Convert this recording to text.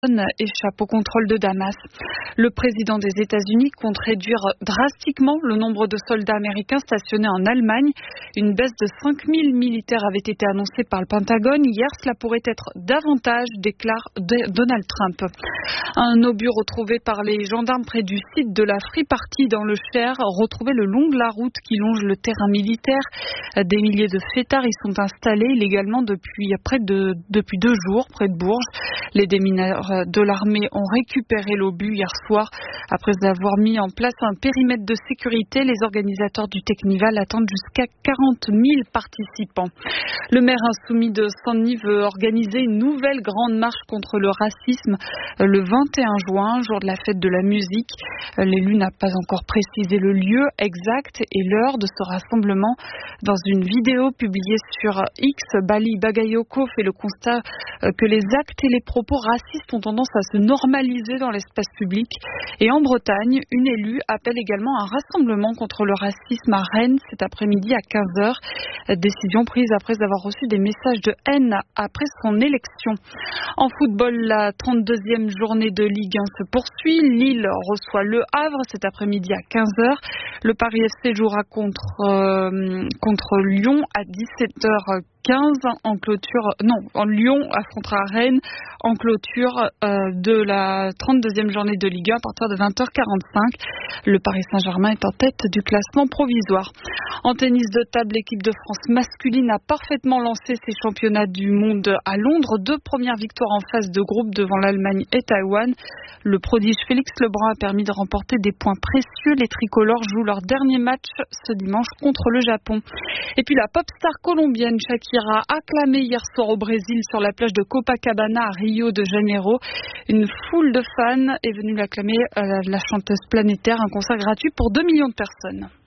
échappe au contrôle de Damas. Le président des États-Unis compte réduire drastiquement le nombre de soldats américains stationnés en Allemagne. Une baisse de 5000 militaires avait été annoncée par le Pentagone. Hier, cela pourrait être davantage, déclare Donald Trump. Un obus retrouvé par les gendarmes près du site de la Free Party dans le Cher, retrouvé le long de la route qui longe le terrain militaire. Des milliers de fêtards y sont installés illégalement depuis 2 jours près de Bourges. Les démineurs de l'armée ont récupéré l'obus hier soir. Après avoir mis en place un périmètre de sécurité, les organisateurs du Teknival attendent jusqu'à 40 000 participants. Le maire insoumis de Saint-Denis veut organiser une nouvelle grande marche contre le racisme le 21 juin, jour de la fête de la musique. L'élu n'a pas encore précisé le lieu exact et l'heure de ce rassemblement. Dans une vidéo publiée sur X, Bali Bagayoko fait le constat que les actes et les propos racistes ont tendance à se normaliser dans l'espace public. Et en Bretagne, une élue appelle également à un rassemblement contre le racisme à Rennes cet après-midi à 15h. Décision prise après avoir reçu des messages de haine après son élection. En football, la 32e journée de Ligue 1 se poursuit. Lille reçoit Le Havre cet après-midi à 15h. Le Paris FC jouera contre Lyon à 17h15 Lyon affrontera Rennes en clôture de la 32e journée de Ligue 1 à partir de 20h45. Le Paris Saint-Germain est en tête du classement provisoire. En tennis de table, l'équipe de France masculine a parfaitement lancé ses championnats du monde à Londres. 2 premières victoires en phase de groupe devant l'Allemagne et Taïwan. Le prodige Félix Lebrun a permis de remporter des points précieux. Les tricolores jouent leur dernier match ce dimanche contre le Japon. Et puis la pop star colombienne Shakira, acclamée hier soir au Brésil sur la plage de Copacabana à Rio de Janeiro. Une foule de fans est venue l'acclamer, la chanteuse planétaire, un concert gratuit pour 2 millions de personnes.